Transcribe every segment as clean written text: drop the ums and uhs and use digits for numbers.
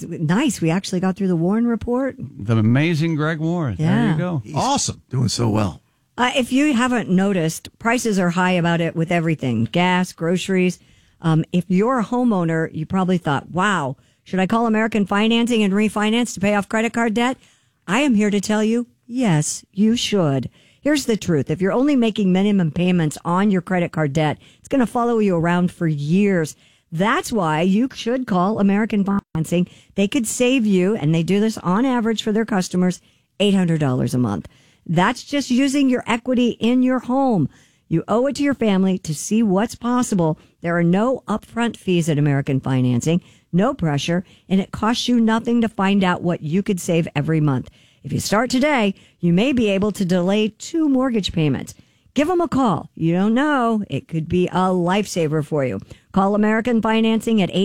nice. We actually got through the Warren Report. The amazing Greg Warren. Yeah. There you go. He's awesome. Doing so well. If you haven't noticed, prices are high about it with everything. Gas, groceries. If you're a homeowner, you probably thought, wow, should I call American Financing and refinance to pay off credit card debt? I am here to tell you, yes, you should. Here's the truth. If you're only making minimum payments on your credit card debt, it's going to follow you around for years. That's why you should call American Financing. They could save you, and they do this on average for their customers, $800 a month. That's just using your equity in your home. You owe it to your family to see what's possible. There are no upfront fees at American Financing, no pressure, and it costs you nothing to find out what you could save every month. If you start today, you may be able to delay 2 mortgage payments. Give them a call. You don't know. It could be a lifesaver for you. Call American Financing at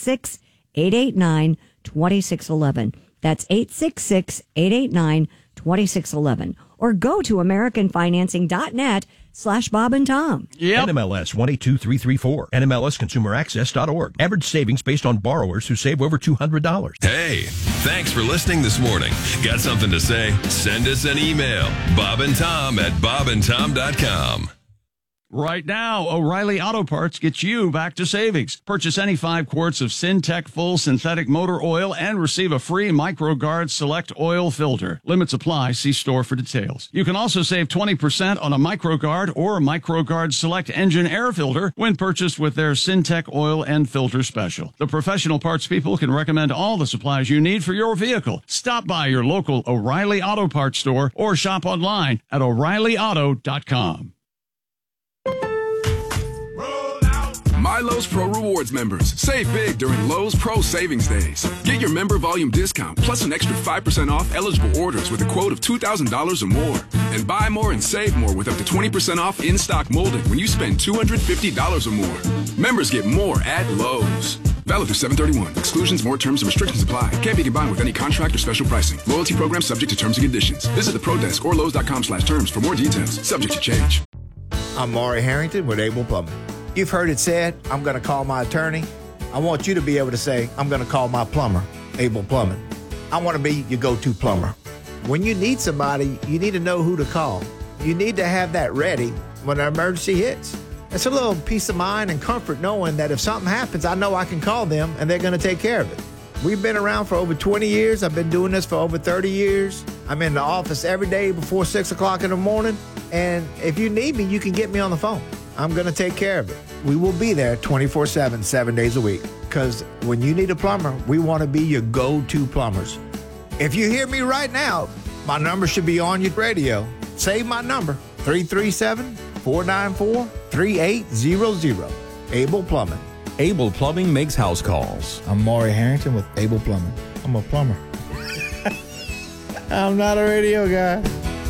866-889-2611. That's 866-889-2611. Or go to AmericanFinancing.net/Bob and Tom. Yep. NMLS 1823334. NMLSConsumerAccess.org. Average savings based on borrowers who save over $200. Hey, thanks for listening this morning. Got something to say? Send us an email. BobandTom@BobandTom.com. Right now, O'Reilly Auto Parts gets you back to savings. Purchase any 5 quarts of Syntec full synthetic motor oil and receive a free MicroGuard Select oil filter. Limits apply. See store for details. You can also save 20% on a MicroGuard or MicroGuard Select engine air filter when purchased with their Syntec oil and filter special. The professional parts people can recommend all the supplies you need for your vehicle. Stop by your local O'Reilly Auto Parts store or shop online at O'ReillyAuto.com. My Lowe's Pro Rewards members, save big during Lowe's Pro Savings Days. Get your member volume discount plus an extra 5% off eligible orders with a quote of $2,000 or more. And buy more and save more with up to 20% off in-stock molding when you spend $250 or more. Members get more at Lowe's. Valid through 7/31. Exclusions, more terms, and restrictions apply. Can't be combined with any contract or special pricing. Loyalty program subject to terms and conditions. Visit the Pro Desk or Lowe's.com/terms for more details. Subject to change. I'm Maury Harrington with Able Plumbing. You've heard it said, I'm going to call my attorney. I want you to be able to say, I'm going to call my plumber, Able Plumbing. I want to be your go-to plumber. When you need somebody, you need to know who to call. You need to have that ready when an emergency hits. It's a little peace of mind and comfort knowing that if something happens, I know I can call them and they're going to take care of it. We've been around for over 20 years. I've been doing this for over 30 years. I'm in the office every day before 6 o'clock in the morning. And if you need me, you can get me on the phone. I'm going to take care of it. We will be there 24/7, 7 days a week. Because when you need a plumber, we want to be your go-to plumbers. If you hear me right now, my number should be on your radio. Save my number, 337-494-3800. Able Plumbing. Able Plumbing makes house calls. I'm Maury Harrington with Able Plumbing. I'm a plumber. I'm not a radio guy.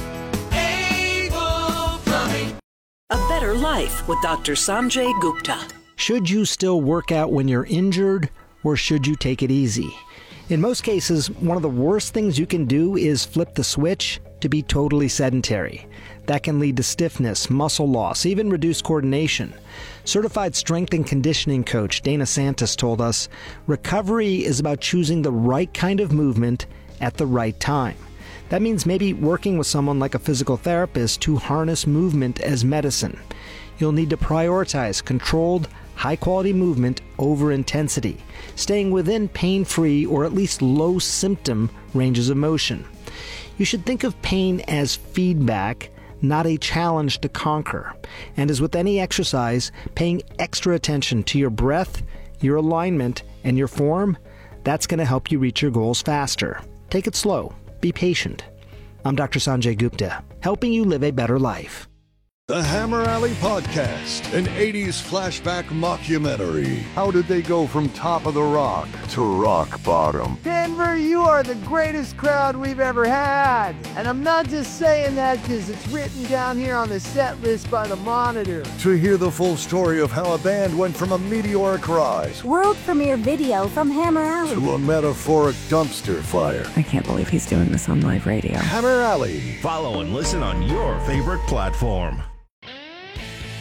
A Better Life with Dr. Sanjay Gupta. Should you still work out when you're injured, or should you take it easy? In most cases, one of the worst things you can do is flip the switch to be totally sedentary. That can lead to stiffness, muscle loss, even reduced coordination. Certified strength and conditioning coach Dana Santos told us, recovery is about choosing the right kind of movement at the right time. That means maybe working with someone like a physical therapist to harness movement as medicine. You'll need to prioritize controlled, high-quality movement over intensity, staying within pain-free or at least low-symptom ranges of motion. You should think of pain as feedback, not a challenge to conquer. And as with any exercise, paying extra attention to your breath, your alignment, and your form, that's going to help you reach your goals faster. Take it slow. Be patient. I'm Dr. Sanjay Gupta, helping you live a better life. The Hammer Alley Podcast, an 80s flashback mockumentary. How did they go from top of the rock to rock bottom? Denver, you are the greatest crowd we've ever had. And I'm not just saying that because it's written down here on the set list by the Monitor. To hear the full story of how a band went from a meteoric rise, world premiere video from Hammer Alley, to a metaphoric dumpster fire. I can't believe he's doing this on live radio. Hammer Alley. Follow and listen on your favorite platform.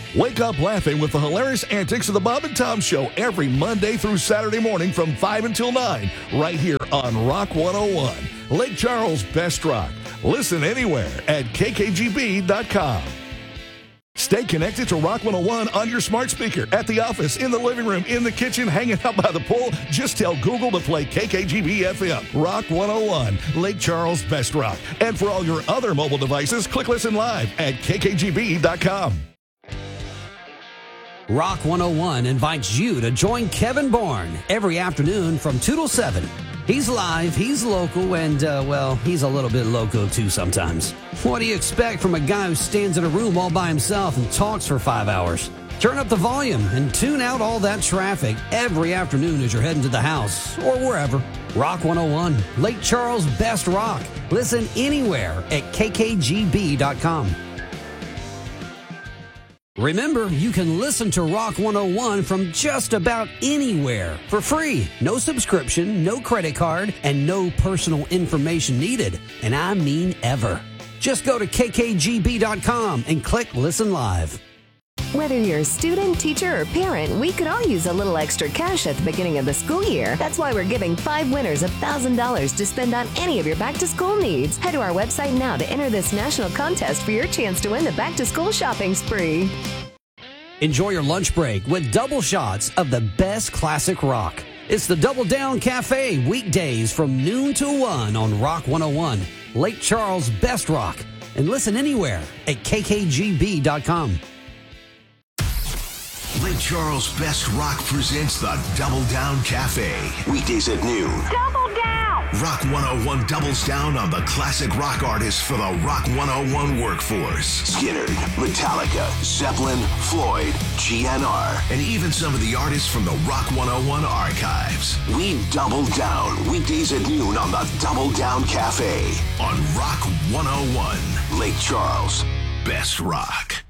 Wake up laughing with the hilarious antics of the Bob and Tom Show every Monday through Saturday morning from 5 until 9, right here on Rock 101. Lake Charles' best rock. Listen anywhere at kkgb.com. Stay connected to Rock 101 on your smart speaker, at the office, in the living room, in the kitchen, hanging out by the pool. Just tell Google to play KKGB FM. Rock 101, Lake Charles' best rock. And for all your other mobile devices, click Listen Live at kkgb.com. Rock 101 invites you to join Kevin Bourne every afternoon from 2 till 7. He's live, he's local, and, he's a little bit loco too sometimes. What do you expect from a guy who stands in a room all by himself and talks for 5 hours? Turn up the volume and tune out all that traffic every afternoon as you're heading to the house or wherever. Rock 101, Lake Charles' best rock. Listen anywhere at kkgb.com. Remember, you can listen to Rock 101 from just about anywhere for free. No subscription, no credit card, and no personal information needed. And I mean ever. Just go to kkgb.com and click Listen Live. Whether you're a student, teacher, or parent, we could all use a little extra cash at the beginning of the school year. That's why we're giving 5 winners $1,000 to spend on any of your back-to-school needs. Head to our website now to enter this national contest for your chance to win the back-to-school shopping spree. Enjoy your lunch break with double shots of the best classic rock. It's the Double Down Cafe, weekdays from noon to 1 on Rock 101, Lake Charles' best rock. And listen anywhere at kkgb.com. Lake Charles' best rock presents the Double Down Cafe. Weekdays at noon. Double down! Rock 101 doubles down on the classic rock artists for the Rock 101 workforce. Skynyrd, Metallica, Zeppelin, Floyd, GNR, and even some of the artists from the Rock 101 archives. We double down weekdays at noon on the Double Down Cafe on Rock 101. Lake Charles' best rock.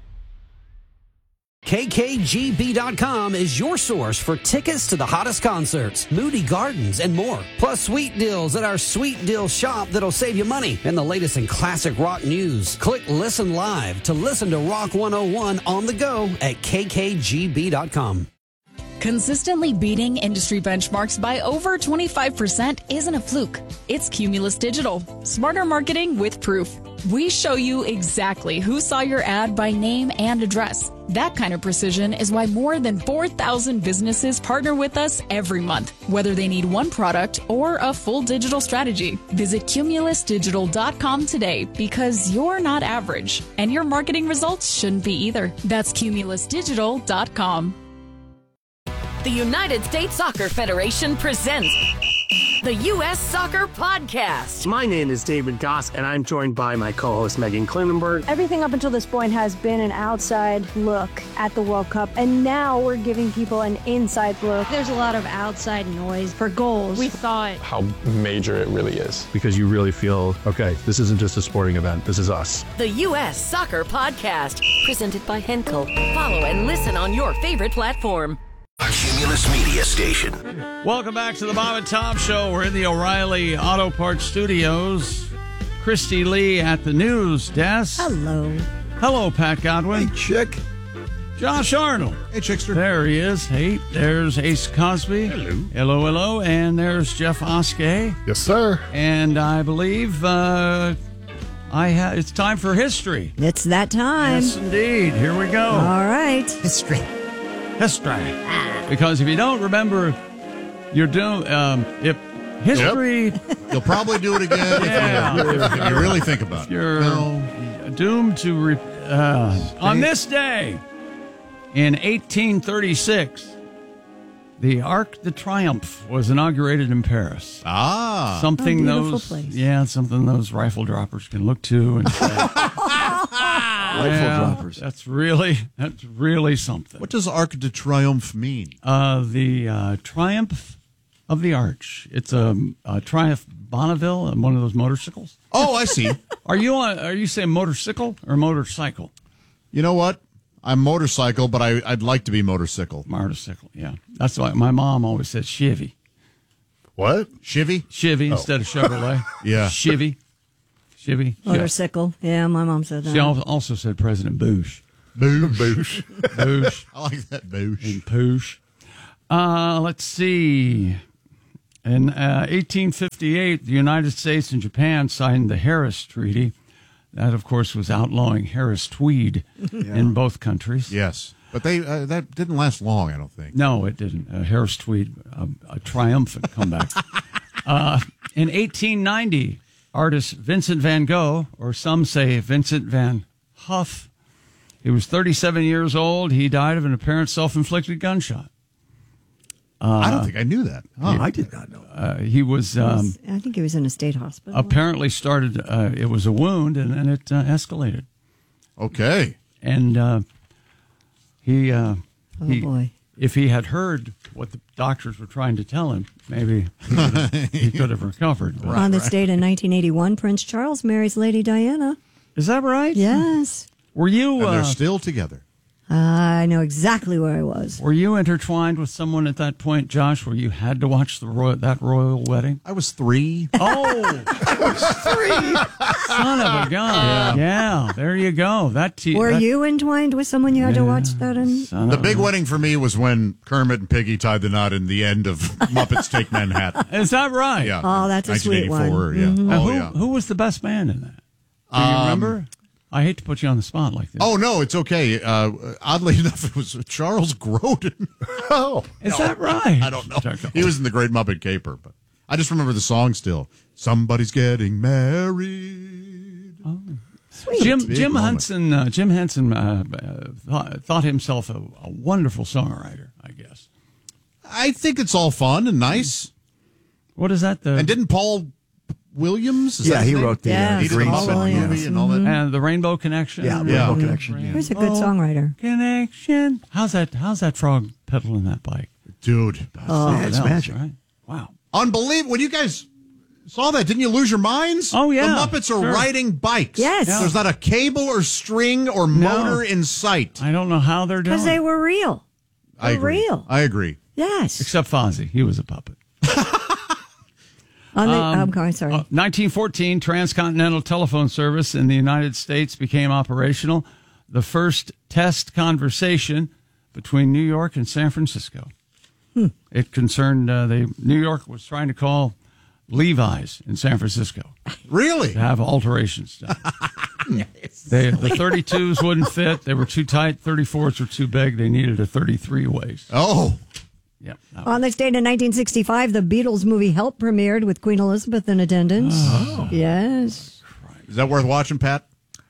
KKGB.com is your source for tickets to the hottest concerts, Moody Gardens, and more. Plus sweet deals at our Sweet Deal shop that'll save you money and the latest in classic rock news. Click Listen Live to listen to Rock 101 on the go at KKGB.com. Consistently beating industry benchmarks by over 25% isn't a fluke. It's Cumulus Digital. Smarter marketing with proof. We show you exactly who saw your ad by name and address. That kind of precision is why more than 4,000 businesses partner with us every month, whether they need one product or a full digital strategy. Visit cumulusdigital.com today because you're not average, and your marketing results shouldn't be either. That's cumulusdigital.com. The United States Soccer Federation presents the U.S. Soccer Podcast. My name is David Goss, and I'm joined by my co-host Megan Klinenberg. Everything up until this point has been an outside look at the World Cup, and now we're giving people an inside look. There's a lot of outside noise for goals. We thought how major it really is. Because you really feel, okay, this isn't just a sporting event, this is us. The U.S. Soccer Podcast, presented by Henkel. Follow and listen on your favorite platform. A Cumulus Media Station. Welcome back to the Bob and Tom Show. We're in the O'Reilly Auto Parts Studios. Christy Lee at the news desk. Hello. Hello, Pat Godwin. Hey, Chick. Josh Arnold. Hey, Chickster. There he is. Hey, there's Ace Cosby. Hello. Hello, hello. And there's Jeff Oskey. Yes, sir. And I believe it's time for history. It's that time. Yes, indeed. Here we go. All right. History. Because if you don't remember, you're doomed. If history, you'll probably do it again if you really think about it. You're doomed to on this day in 1836, the Arc de Triomphe was inaugurated in Paris. Something those rifle droppers can look to and say, rifle droppers. That's really something. What does Arc de Triomphe mean? The Triumph of the Arch. It's a Triumph Bonneville, one of those motorcycles. Oh, I see. Are you saying motorcycle or motorcycle? You know what? I'm motorcycle, but I'd like to be motorcycle. Motorcycle, yeah. That's why my mom always said Chevy. What? Chevy? Chevy instead of Chevrolet. Yeah. Chevy. Motorcycle. Yeah, my mom said that. She also said President Bush. Boosh. Boosh. I like that boosh. And poosh. Let's see. In 1858, the United States and Japan signed the Harris Treaty. That, of course, was outlawing Harris Tweed in both countries. Yes. But that didn't last long, I don't think. No, it didn't. Harris Tweed, a triumphant comeback. In 1890, artist Vincent van Gogh, or some say Vincent van Gogh, he was 37 years old. He died of an apparent self-inflicted gunshot. I don't think I knew that. Oh, I did not know. He was... I think he was in a state hospital. Apparently started... it was a wound, and then it escalated. Okay. And he... boy. If he had heard what the doctors were trying to tell him, maybe he could have recovered. But. On this date in 1981, Prince Charles marries Lady Diana. Is that right? Yes. Were you... And they're still together. I know exactly where I was. Were you intertwined with someone at that point, Josh, where you had to watch that royal wedding? I was 3. Oh! I was 3! Son of a gun. Yeah, there you go. Were you entwined with someone you had to watch that in? The big wedding for me was when Kermit and Piggy tied the knot in the end of Muppets Take Manhattan. Is that right? Yeah. Oh, that's a sweet one. Yeah. Mm-hmm. Oh, Who was the best man in that? Do you remember? I hate to put you on the spot like this. Oh, no, it's okay. Oddly enough, it was Charles Grodin. Is that right? I don't know. He was in The Great Muppet Caper, but I just remember the song still. Somebody's getting married. Oh. Jim Henson thought himself a wonderful songwriter, I guess. I think it's all fun and nice. What is that? And didn't Paul Williams? He wrote the Green Muppet movie and all that. And the Rainbow Connection. Yeah, Rainbow Connection. Who's a good songwriter? Connection. How's that frog pedaling that bike? Dude. It's magic. Right? Wow. Unbelievable. When you guys saw that, didn't you lose your minds? Oh, yeah. The Muppets are riding bikes. Yes. Yeah. There's not a cable or string or motor in sight. I don't know how they're doing it. Because they were real. I agree. Real. I agree. Yes. Except Fozzie. He was a puppet. I'm sorry. 1914, transcontinental telephone service in the United States became operational. The first test conversation between New York and San Francisco. It concerned New York was trying to call Levi's in San Francisco. Really? To have alterations done. The 32s wouldn't fit. They were too tight. 34s were too big. They needed a 33 waist. Oh. Yeah. On this date in 1965, the Beatles movie Help premiered with Queen Elizabeth in attendance. Oh. Yes. Is that worth watching, Pat?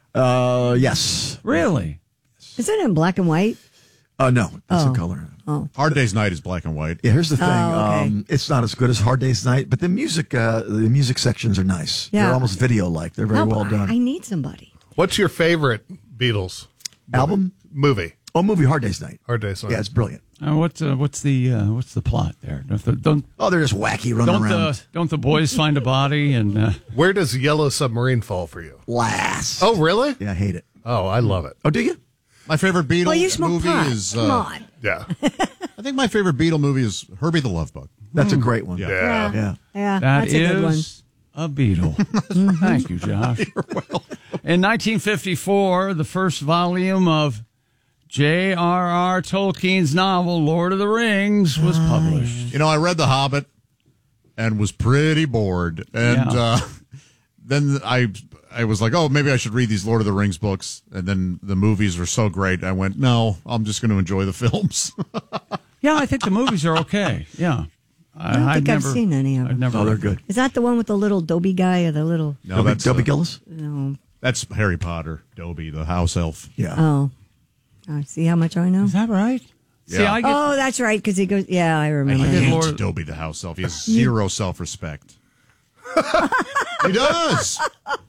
Yes. Really? Is it in black and white? No, it's in color. Oh. Hard Day's Night is black and white. Yeah, here's the thing. okay. It's not as good as Hard Day's Night, but the music sections are nice. Yeah. They're almost video-like. They're very well done. I need somebody. What's your favorite Beatles album? Movie. Oh, movie Hard Day's Night. Hard Day's Night. Yeah, it's brilliant. What's the plot there? They're just wacky running around. Don't the boys find a body and where does Yellow Submarine fall for you? Last. Oh, really? Yeah, I hate it. Oh, I love it. Oh, do you? My favorite Beatles Well, you smoke movie pot. is Come on. Yeah. I think my favorite Beatle movie is Herbie the Love Bug. That's a great one. Yeah. Yeah, that that's a good one. is a Beatle. Thank you, Josh. You're welcome. In 1954, the first volume of J.R.R. Tolkien's novel Lord of the Rings was published. You know, I read The Hobbit and was pretty bored. And then I was like, oh, maybe I should read these Lord of the Rings books. And then the movies were so great. I went, no, I'm just going to enjoy the films. Yeah, I think the movies are okay. Yeah. I don't think I've seen any of them. Oh, they're good. Is that the one with the little Dobby guy or the little... No, that's Dobby Gillis? No. That's Harry Potter, Dobby, the house elf. Yeah. Oh. See how much I know? Is that right? Yeah. See, I get, Oh, that's right, because he goes... Yeah, I remember. I get hate Lord- Dobby, the house elf. He has zero self-respect. He does.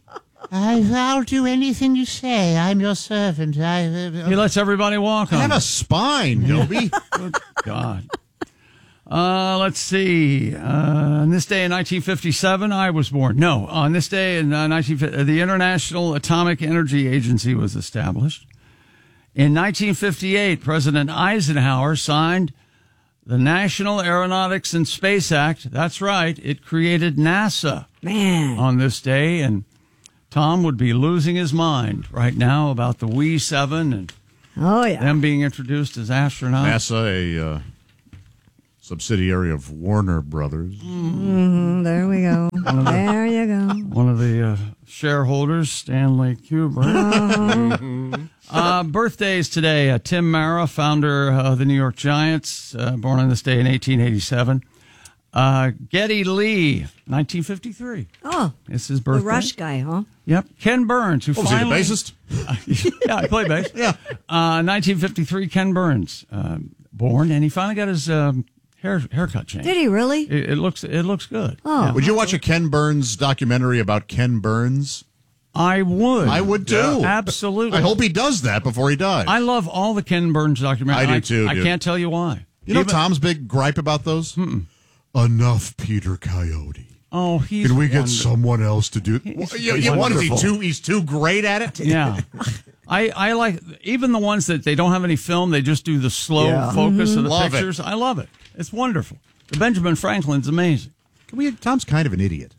I'll do anything you say. I'm your servant. he lets everybody walk I on have him. a spine, Dobby. Good God. Let's see. On this day in 1957, I was born. No, on this day in 1950, the International Atomic Energy Agency was established. In 1958, President Eisenhower signed the National Aeronautics and Space Act. That's right. It created NASA. Man. On this day, and Tom would be losing his mind right now about the Wii 7 and Oh, yeah. Them being introduced as astronauts. NASA, a subsidiary of Warner Brothers. There we go. There you go. One of the shareholders, Stanley Kubrick. Birthdays today. Tim Mara, founder of the New York Giants, born on this day in 1887. Geddy Lee, 1953. Oh. It's his birthday. The Rush guy, huh? Yep. Ken Burns, who finally... Was he the bassist? Yeah, he played bass. Yeah. 1953, Ken Burns, born, and he finally got his haircut changed. Did he really? It looks good. Oh. Yeah. Would you watch a Ken Burns documentary about Ken Burns? I would. I would too. Yeah. Absolutely. I hope he does that before he dies. I love all the Ken Burns documentaries. I do too. I can't tell you why. You know Tom's big gripe about those? Enough, Peter Coyote. Oh, he's Can we get wonderful. someone else to do it? What is he? He's too great at it. Yeah. I like even the ones that they don't have any film. They just do the slow focus of the Love pictures. it. I love it. It's wonderful. The Benjamin Franklin's amazing. Tom's kind of an idiot.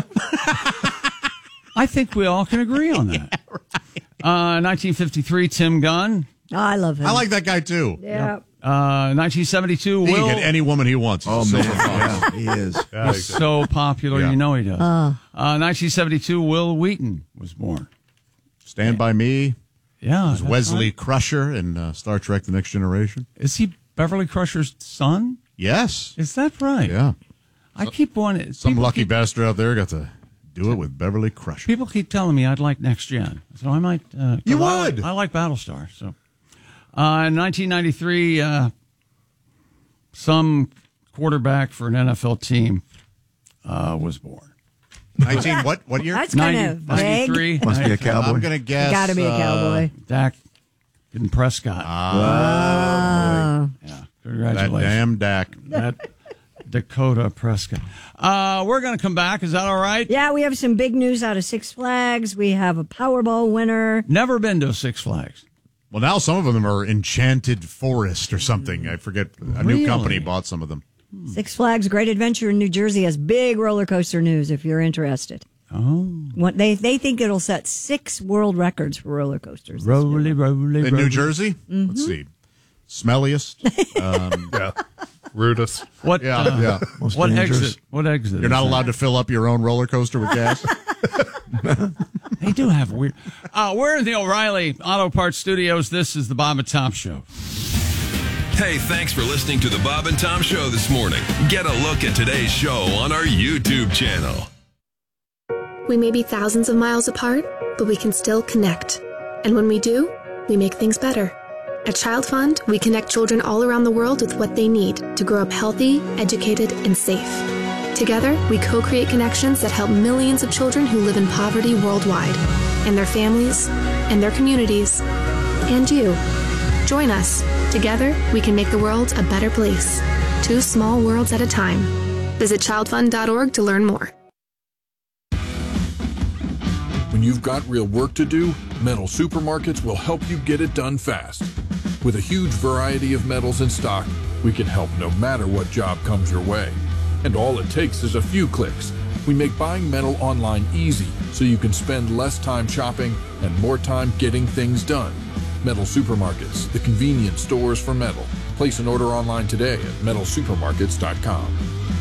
I think we all can agree on that. 1953, Tim Gunn. Oh, I love him. I like that guy too. Yeah. 1972, He Will. can get any woman he wants. Oh, man. Yeah, he is. He's so popular, Yeah. you know he does. 1972, Will Wheaton was born. Stand By Me. Yeah. Was that's Wesley right. Crusher in Star Trek The Next Generation. Is he Beverly Crusher's son? Yes. Is that right? Yeah. I keep wanting. Some lucky bastard out there got to do it with Beverly Crusher. People keep telling me I'd like Next Gen, so I might. You would. I like Battlestar. So, in 1993, some quarterback for an NFL team was born. 19 what year? That's kind of vague. 93. Must be a cowboy. I'm going to guess. Got to be a cowboy. Dak and Prescott. Oh. Yeah, That congratulations. damn Dak. That Dakota Prescott. We're going to come back. Is that all right? Yeah, we have some big news out of Six Flags. We have a Powerball winner. Never been to Six Flags. Well, now some of them are Enchanted Forest or something. I forget. A new company bought some of them. Six Flags Great Adventure in New Jersey has big roller coaster news if you're interested. Oh. What they think it'll set 6 world records for roller coasters. Rolly. In New Jersey? Let's see. Smelliest. Yeah. Rudest. What? Yeah. Most What dangerous. exit? What exit? You're not allowed to fill up your own roller coaster with gas? They do have weird. We're in the O'Reilly Auto Parts Studios. This is the Bob and Tom Show. Hey, thanks for listening to the Bob and Tom Show this morning. Get a look at today's show on our YouTube channel. We may be thousands of miles apart, but we can still connect. And when we do, we make things better. At Child Fund, we connect children all around the world with what they need to grow up healthy, educated, and safe. Together, we co-create connections that help millions of children who live in poverty worldwide, and their families, and their communities, and you. Join us. Together, we can make the world a better place. 2 small worlds at a time. Visit childfund.org to learn more. When you've got real work to do, Metal Supermarkets will help you get it done fast. With a huge variety of metals in stock, we can help no matter what job comes your way. And all it takes is a few clicks. We make buying metal online easy so you can spend less time shopping and more time getting things done. Metal Supermarkets, the convenient stores for metal. Place an order online today at metalsupermarkets.com.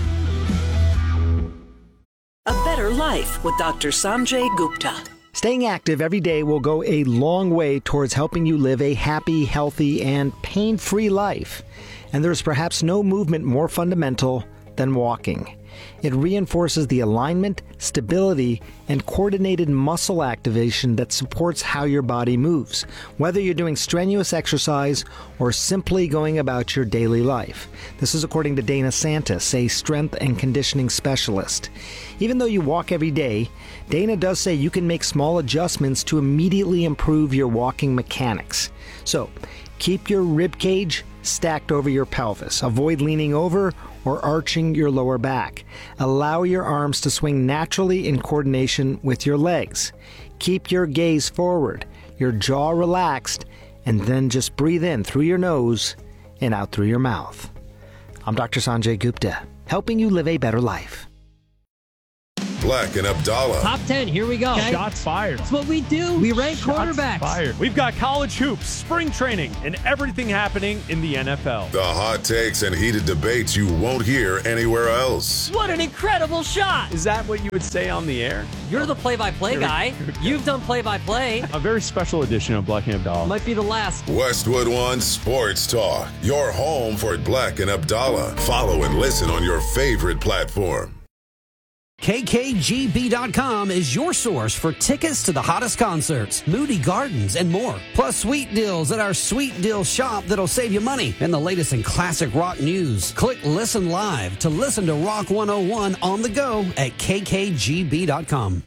A Better Life with Dr. Sanjay Gupta. Staying active every day will go a long way towards helping you live a happy, healthy, and pain-free life. And there's perhaps no movement more fundamental than walking. It reinforces the alignment, stability, and coordinated muscle activation that supports how your body moves, whether you're doing strenuous exercise or simply going about your daily life. This is according to Dana Santis, a strength and conditioning specialist. Even though you walk every day, Dana does say you can make small adjustments to immediately improve your walking mechanics. So, keep your rib cage stacked over your pelvis. Avoid leaning over or arching your lower back. Allow your arms to swing naturally in coordination with your legs. Keep your gaze forward, your jaw relaxed, and then just breathe in through your nose and out through your mouth. I'm Dr. Sanjay Gupta, helping you live a better life. Black and Abdallah. Top 10, here we go. Okay. Shots fired. That's what we do. We rank quarterbacks. Fired. We've got college hoops, spring training, and everything happening in the NFL. The hot takes and heated debates you won't hear anywhere else. What an incredible shot. Is that what you would say on the air? You're the play-by-play guy. You've done play-by-play. A very special edition of Black and Abdallah. Might be the last. Westwood One Sports Talk. Your home for Black and Abdallah. Follow and listen on your favorite platform. KKGB.com is your source for tickets to the hottest concerts, Moody Gardens, and more. Plus sweet deals at our Sweet Deal shop that'll save you money and the latest in classic rock news. Click Listen Live to listen to Rock 101 on the go at KKGB.com.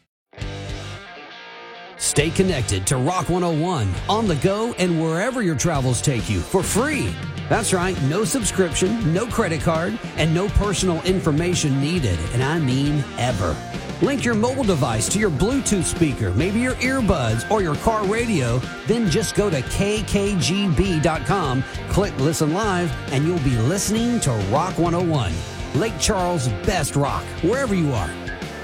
Stay connected to Rock 101 on the go and wherever your travels take you for free. That's right, no subscription, no credit card, and no personal information needed, and I mean ever. Link your mobile device to your Bluetooth speaker, maybe your earbuds or your car radio, then just go to kkgb.com, click Listen Live, and you'll be listening to Rock 101, Lake Charles' best rock, wherever you are.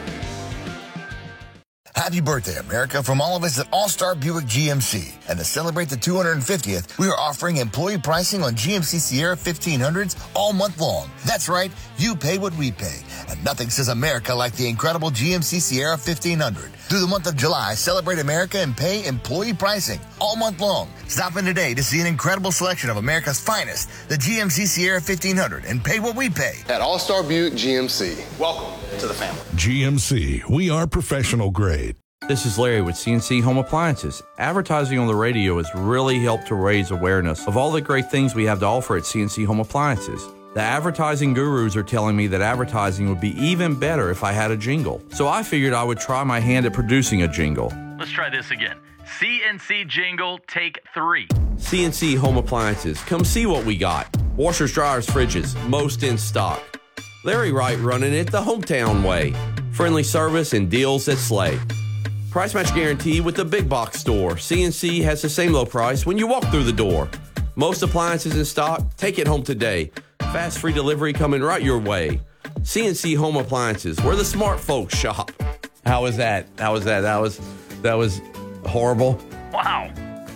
Happy birthday, America, from all of us at All-Star Buick GMC. And to celebrate the 250th, we are offering employee pricing on GMC Sierra 1500s all month long. That's right, you pay what we pay. And nothing says America like the incredible GMC Sierra 1500. Through the month of July, celebrate America and pay employee pricing all month long. Stop in today to see an incredible selection of America's finest, the GMC Sierra 1500, and pay what we pay. At All-Star Buick GMC. Welcome to the family. GMC, we are professional grade. This is Larry with CNC Home Appliances. Advertising on the radio has really helped to raise awareness of all the great things we have to offer at CNC Home Appliances. The advertising gurus are telling me that advertising would be even better if I had a jingle. So I figured I would try my hand at producing a jingle. Let's try this again. CNC jingle, take 3. CNC Home Appliances. Come see what we got. Washers, dryers, fridges, most in stock. Larry Wright running it the hometown way. Friendly service and deals that slay. Price match guarantee with the big box store. CNC has the same low price when you walk through the door. Most appliances in stock. Take it home today. Fast free delivery coming right your way. CNC Home Appliances, where the smart folks shop. How was that? That was horrible. Wow.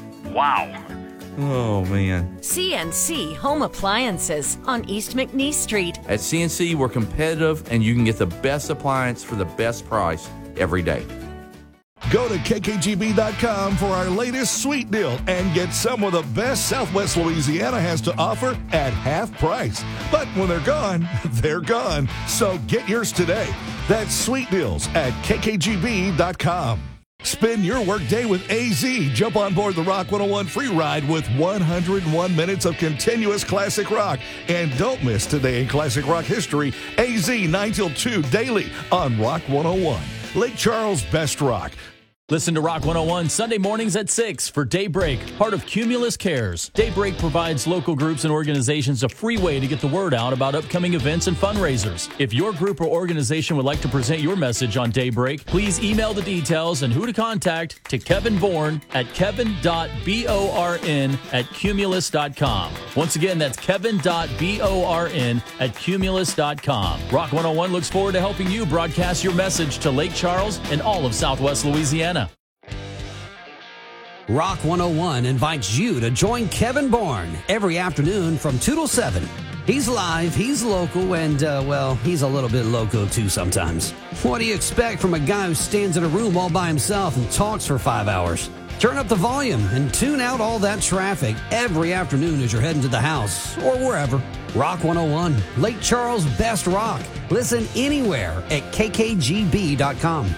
Oh, man. CNC Home Appliances on East McNeese Street. At CNC, we're competitive, and you can get the best appliance for the best price every day. Go to kkgb.com for our latest sweet deal and get some of the best Southwest Louisiana has to offer at half price. But when they're gone, they're gone. So get yours today. That's sweet deals at kkgb.com. Spend your workday with AZ. Jump on board the Rock 101 free ride with 101 minutes of continuous classic rock. And don't miss Today in Classic Rock History, AZ 9 till 2 daily on Rock 101. Lake Charles' best rock. Listen to Rock 101 Sunday mornings at 6 for Daybreak, part of Cumulus Cares. Daybreak provides local groups and organizations a free way to get the word out about upcoming events and fundraisers. If your group or organization would like to present your message on Daybreak, please email the details and who to contact to Kevin Bourne at kevin.born@cumulus.com. Once again, that's kevin.born@cumulus.com. Rock 101 looks forward to helping you broadcast your message to Lake Charles and all of Southwest Louisiana. Rock 101 invites you to join Kevin Bourne every afternoon from 2 till 7. He's live, he's local, and, he's a little bit loco too sometimes. What do you expect from a guy who stands in a room all by himself and talks for 5 hours? Turn up the volume and tune out all that traffic every afternoon as you're heading to the house or wherever. Rock 101, Lake Charles' best rock. Listen anywhere at kkgb.com.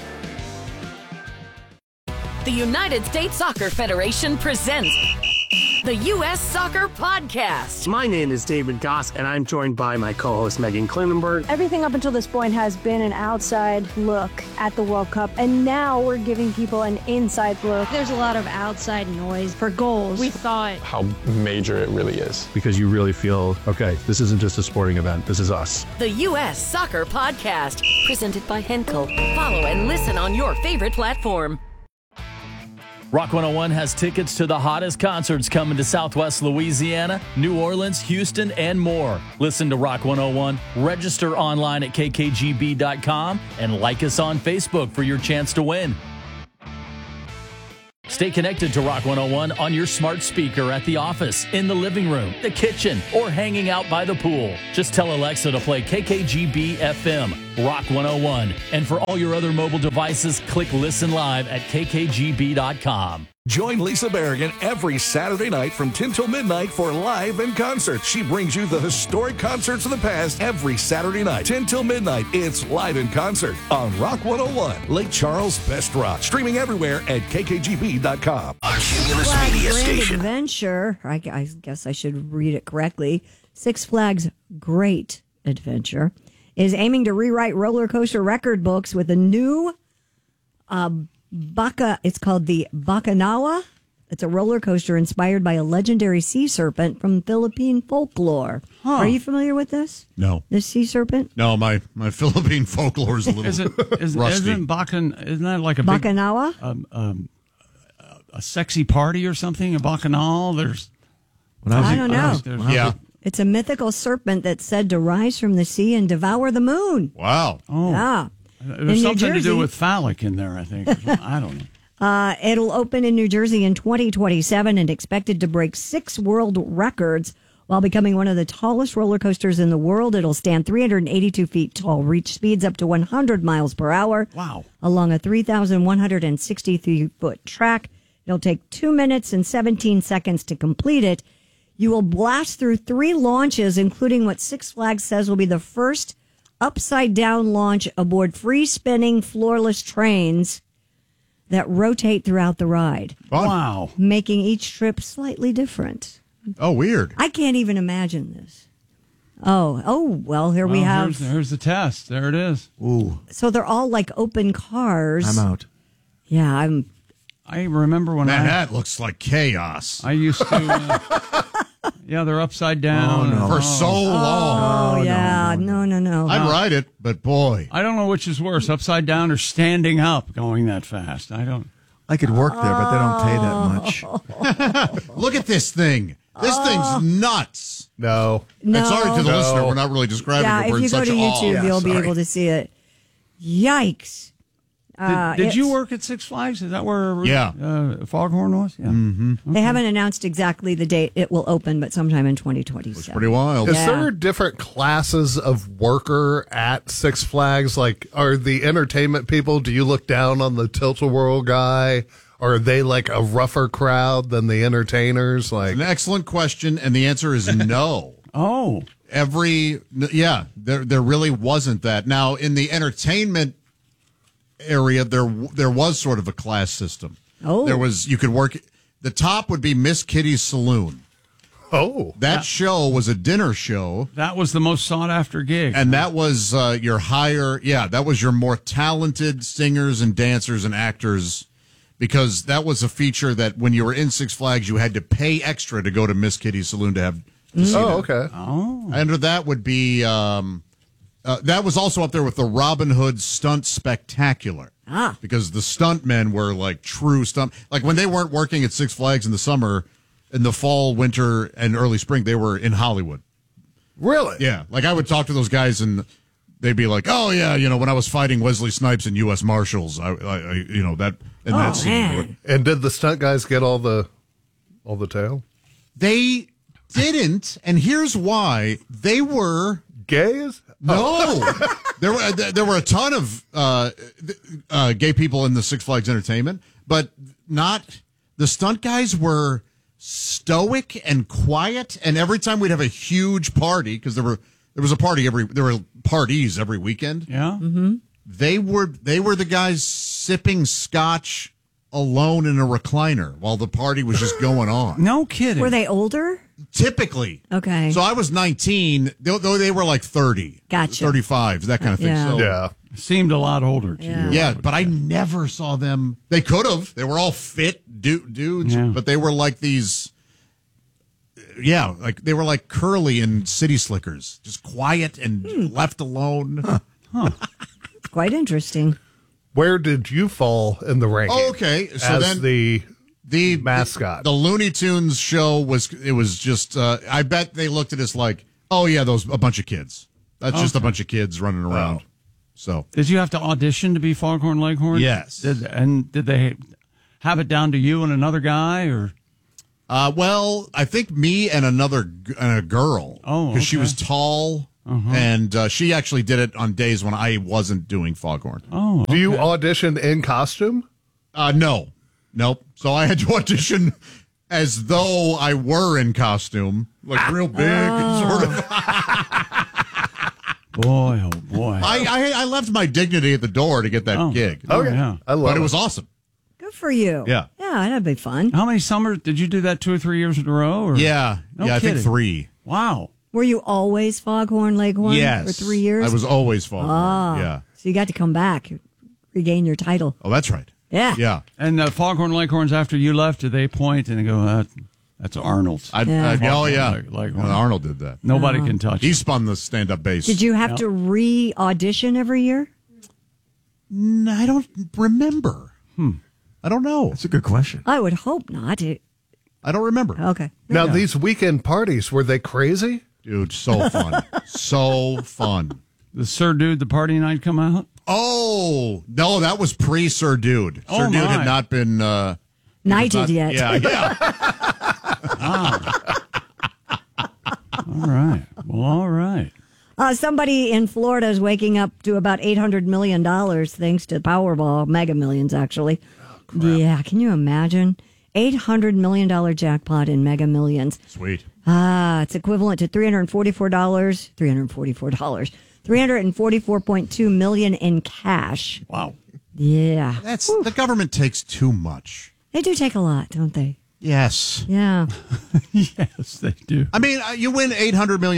The United States Soccer Federation presents the U.S. Soccer Podcast. My name is David Goss, and I'm joined by my co-host Megan Klinenberg. Everything up until this point has been an outside look at the World Cup, and now we're giving people an inside look. There's a lot of outside noise for goals. We thought how major it really is. Because you really feel, okay, this isn't just a sporting event, this is us. The U.S. Soccer Podcast, presented by Henkel. Follow and listen on your favorite platform. Rock 101 has tickets to the hottest concerts coming to Southwest Louisiana, New Orleans, Houston, and more. Listen to Rock 101, register online at kkgb.com, and like us on Facebook for your chance to win. Stay connected to Rock 101 on your smart speaker at the office, in the living room, the kitchen, or hanging out by the pool. Just tell Alexa to play KKGB FM, Rock 101. And for all your other mobile devices, click Listen Live at kkgb.com. Join Lisa Berrigan every Saturday night from 10 till midnight for Live in Concert. She brings you the historic concerts of the past every Saturday night, 10 till midnight. It's Live in Concert on Rock 101, Lake Charles' best rock. Streaming everywhere at kkgb.com. A Cumulus Media Grand Station. Adventure, I guess I should read it correctly. Six Flags Great Adventure is aiming to rewrite roller coaster record books with a new it's called the Bacanawa. It's a roller coaster inspired by a legendary sea serpent from Philippine folklore. Huh. Are you familiar with this? No. This sea serpent? No, my Philippine folklore is a little rusty. Isn't that like a Bacanawa? A sexy party or something? A bacchanal? I don't know. Yeah. It's a mythical serpent that's said to rise from the sea and devour the moon. Wow. Oh. Yeah. There's something to do with phallic in there, I think. I don't know. It'll open in New Jersey in 2027 and expected to break 6 world records while becoming one of the tallest roller coasters in the world. It'll stand 382 feet tall, reach speeds up to 100 miles per hour. Wow. Along a 3,163-foot track. It'll take 2 minutes and 17 seconds to complete it. You will blast through 3 launches, including what Six Flags says will be the first upside-down launch aboard free-spinning, floorless trains that rotate throughout the ride. Fun. Wow. Making each trip slightly different. Oh, weird. I can't even imagine this. Oh, well, here we have... There's the test. There it is. Ooh. So they're all like open cars. I'm out. Yeah, I remember when that looks like chaos. I used to... yeah, they're upside down. Oh, no. For so long. Oh, yeah. No. I'd ride it, but boy. I don't know which is worse, upside down or standing up going that fast. I could work there, but they don't pay that much. Look at this thing. This thing's nuts. No. No. And sorry to the listener, we're not really describing it. We're if you in go such to awe. YouTube, you'll be able to see it. Yikes. Did you work at Six Flags? Is that where Foghorn was? Yeah. Mm-hmm. They haven't announced exactly the date it will open, but sometime in 2027. It's pretty wild. Is there different classes of worker at Six Flags? Like, are the entertainment people, do you look down on the Tilt-A-Whirl guy? Or are they like a rougher crowd than the entertainers? Like, an excellent question, and the answer is no. Oh. There really wasn't that. Now, in the entertainment area, there was sort of a class system. Oh. You could work, the top would be Miss Kitty's Saloon. Oh. That show was a dinner show. That was the most sought after gig. And that was that was your more talented singers and dancers and actors, because that was a feature that when you were in Six Flags, you had to pay extra to go to Miss Kitty's Saloon to see that. Okay. Oh. Under that would be, that was also up there with the Robin Hood Stunt Spectacular. Because the stuntmen were like true stunt. Like when they weren't working at Six Flags in the summer, in the fall, winter, and early spring, they were in Hollywood. Really? Yeah. Like I would talk to those guys and they'd be like, "Oh yeah, when I was fighting Wesley Snipes in U.S. Marshals, that scene." Man. And did the stunt guys get all the tail? They didn't, and here's why: they were gays. No, there were a ton of gay people in the Six Flags Entertainment, but not the stunt guys were stoic and quiet. And every time we'd have a huge party, because there were parties every weekend. Yeah, mm-hmm. They were the guys sipping scotch alone in a recliner while the party was just going on. No kidding. Were they older? Typically. Okay. So I was 19, though they were like 30. Gotcha. 35, that kind of thing. Yeah. So, yeah. Seemed a lot older to you. Yeah, but I never saw them. They could have. They were all fit dudes, but they were like these, like they were like Curly and City Slickers, just quiet and left alone. Huh. Quite interesting. Where did you fall in the ranking? Oh, okay. So as then the The mascot. The Looney Tunes show was just, I bet they looked at us like, oh, yeah, a bunch of kids. That's just a bunch of kids running around. So, did you have to audition to be Foghorn Leghorn? Yes. Did they have it down to you and another guy, or? Well, I think me and a girl. Oh, because she was tall, and she actually did it on days when I wasn't doing Foghorn. Oh, okay. Do you audition in costume? No, nope. So I had to audition as though I were in costume, like real big, and sort of. Boy, oh boy! I left my dignity at the door to get that gig. Oh yeah, I love but it was awesome. Good for you. Yeah. Yeah, that'd be fun. How many summers did you do that? 2 or 3 years in a row? Or? Yeah. No I kidding. think 3. Wow. Were you always Foghorn Leghorn Yes. for 3 years? I was always Foghorn. Ah, Yeah. So you got to come back, regain your title. Oh, that's right. Yeah. Yeah. And Foghorn Leghorns, after you left, did they point and they go, that's Arnold's? Oh, yeah. Leghorn. Arnold did that. Nobody can touch He it. spun the stand-up bass. Did you have to re-audition every year? I don't remember. I don't know. That's a good question. I would hope not. I don't remember. Okay. Now, these weekend parties, were they crazy? Dude, so fun. So fun. The Sir Dude, the party night come out? Oh, no, that was pre-Sir Dude. Oh, Sir Dude my. had not been... Knighted yet. Yeah. All right. Well, all right. Somebody in Florida is waking up to about $800 million thanks to Powerball, Mega Millions, actually. Yeah, can you imagine? $800 million jackpot in Mega Millions. Sweet. It's equivalent to $344.2 million in cash. Wow. Yeah. The government takes too much. They do take a lot, don't they? Yes. Yeah. Yes, they do. I mean, you win $800 million,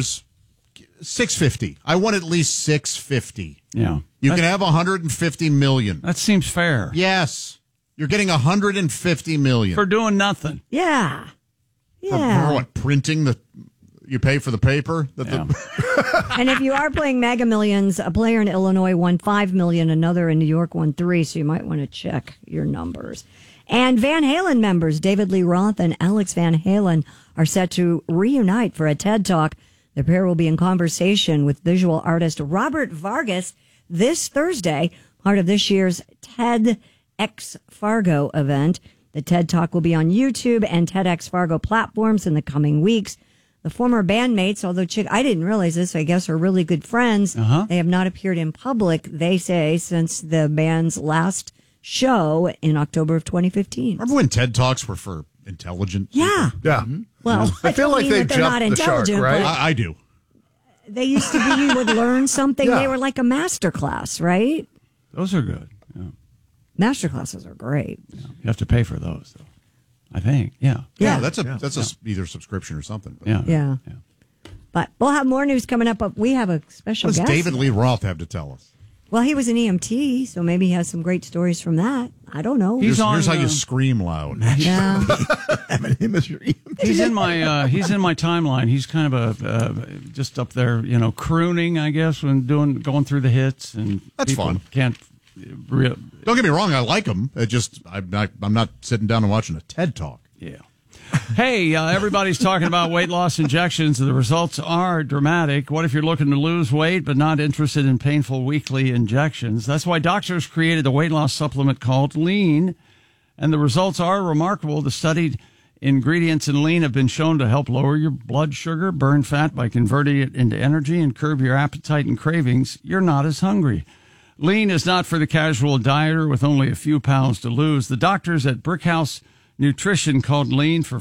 $650. I want at least $650. Yeah. You can have $150 million. That seems fair. Yes. You're getting $150 million. For doing nothing. Yeah. For what? Printing you pay for the paper? And if you are playing Mega Millions, a player in Illinois won $5 million, another in New York won $3 million, so you might want to check your numbers. And Van Halen members David Lee Roth and Alex Van Halen are set to reunite for a TED Talk. The pair will be in conversation with visual artist Robert Vargas this Thursday, part of this year's TEDx Fargo event. The TED Talk will be on YouTube and TEDx Fargo platforms in the coming weeks. The former bandmates, although I didn't realize this, I guess are really good friends. They have not appeared in public, they say, since the band's last show in October of 2015. Remember when TED Talks were for intelligent people? Yeah. Yeah. Well, I feel like they they're not jumped the shark, intelligent, right? but I do. they used to be, you would learn something. Yeah. They were like a master class, right? Those are good. Yeah. Master classes are great. You have to pay for those, though. I think. Yeah. Yeah, that's either subscription or something. But. Yeah. But we'll have more news coming up. But we have a special What does guest. David Lee Roth have to tell us? Well, he was an EMT, so maybe he has some great stories from that. I don't know. Here's how you scream loud. Yeah. He's in my timeline. He's kind of a just up there, crooning, I guess, when going through the hits, and that's fun. Can't. Don't get me wrong. I like him. I'm not sitting down and watching a TED Talk. Yeah. Hey, everybody's talking about weight loss injections. The results are dramatic. What if you're looking to lose weight but not interested in painful weekly injections? That's why doctors created a weight loss supplement called Lean, and the results are remarkable. The studied ingredients in Lean have been shown to help lower your blood sugar, burn fat by converting it into energy, and curb your appetite and cravings. You're not as hungry. Lean is not for the casual dieter with only a few pounds to lose. The doctors at Brickhouse Nutrition created Lean for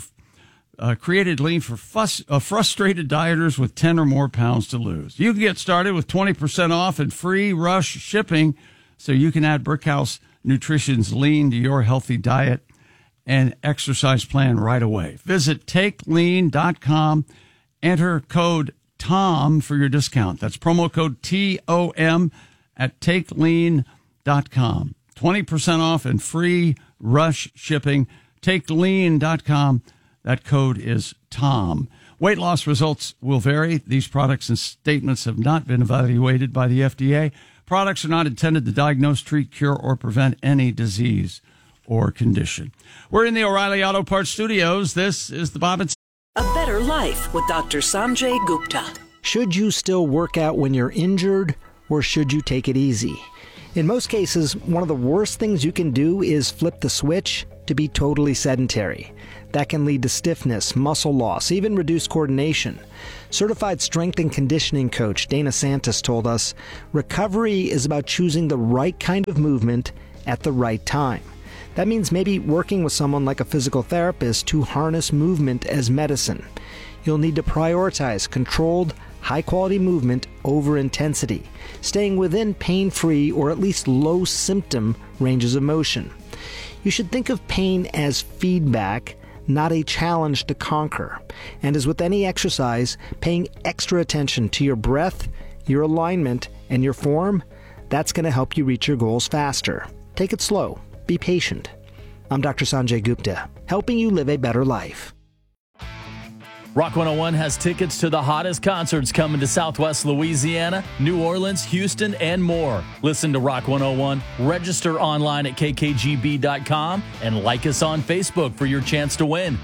frustrated dieters with 10 or more pounds to lose. You can get started with 20% off and free rush shipping, so you can add Brickhouse Nutrition's Lean to your healthy diet and exercise plan right away. Visit TakeLean.com. Enter code TOM for your discount. That's promo code TOM at TakeLean.com. 20% off and free rush shipping. TakeLean.com. That code is TOM. Weight loss results will vary. These products and statements have not been evaluated by the FDA. Products are not intended to diagnose, treat, cure, or prevent any disease or condition. We're in the O'Reilly Auto Parts Studios. This is the Bob and A Better Life with Dr. Sanjay Gupta. Should you still work out when you're injured, or should you take it easy? In most cases, one of the worst things you can do is flip the switch to be totally sedentary. That can lead to stiffness, muscle loss, even reduced coordination. Certified strength and conditioning coach Dana Santos told us, recovery is about choosing the right kind of movement at the right time. That means maybe working with someone like a physical therapist to harness movement as medicine. You'll need to prioritize controlled, high-quality movement over intensity, staying within pain-free or at least low-symptom ranges of motion. You should think of pain as feedback, not a challenge to conquer. And as with any exercise, paying extra attention to your breath, your alignment, and your form, that's going to help you reach your goals faster. Take it slow. Be patient. I'm Dr. Sanjay Gupta, helping you live a better life. Rock 101 has tickets to the hottest concerts coming to Southwest Louisiana, New Orleans, Houston, and more. Listen to Rock 101, register online at kkgb.com, and like us on Facebook for your chance to win.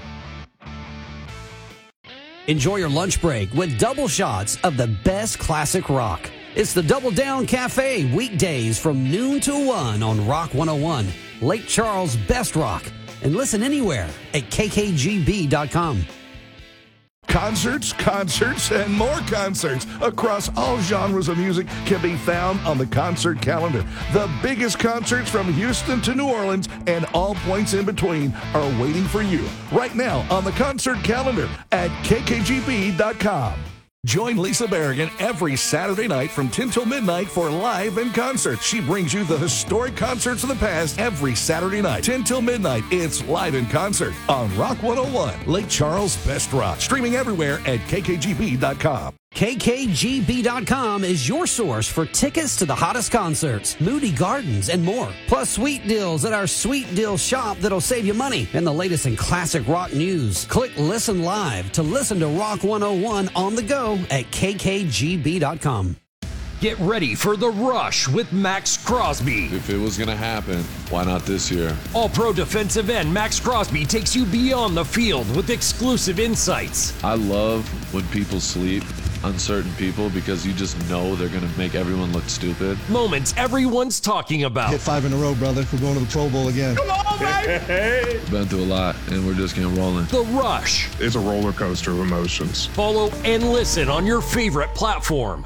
Enjoy your lunch break with double shots of the best classic rock. It's the Double Down Cafe, weekdays from noon to 1 on Rock 101, Lake Charles' best rock. And listen anywhere at kkgb.com. Concerts, and more concerts across all genres of music can be found on the concert calendar. The biggest concerts from Houston to New Orleans and all points in between are waiting for you right now on the concert calendar at kkgb.com. Join Lisa Berrigan every Saturday night from 10 till midnight for Live in Concert. She brings you the historic concerts of the past every Saturday night, 10 till midnight. It's Live in Concert on Rock 101, Lake Charles' best rock. Streaming everywhere at kkgb.com. kkgb.com is your source for tickets to the hottest concerts, Moody Gardens, and more. Plus sweet deals at our Sweet Deal shop that'll save you money and the latest in classic rock news. Click Listen Live to listen to Rock 101 on the go at kkgb.com. Get ready for The Rush with Max Crosby. If it was going to happen, why not this year? All-pro defensive end Max Crosby takes you beyond the field with exclusive insights. I love when people sleep on certain people because you just know they're going to make everyone look stupid. Moments everyone's talking about. Hit 5 in a row, brother. We're going to the Pro Bowl again. Come on, baby! Been through a lot, and we're just getting rolling. The Rush. It's a roller coaster of emotions. Follow and listen on your favorite platform.